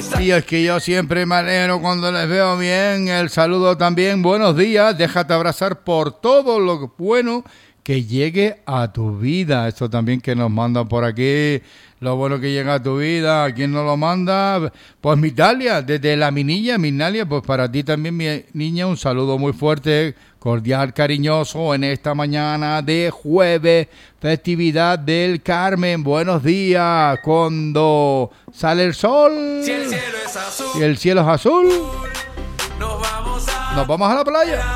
Y es que yo siempre me alegro cuando les veo bien. El saludo también, buenos días, déjate abrazar por todo lo bueno que llegue a tu vida. Esto también que nos mandan por aquí, lo bueno que llega a tu vida. ¿A quién nos lo manda? Pues Mitalia, desde la Mignalia, pues para ti también, mi niña, un saludo muy fuerte, cordial, cariñoso en esta mañana de jueves, festividad del Carmen. Buenos días, cuando sale el sol, Si el cielo es azul, y el cielo es azul, nos vamos nos vamos a la playa.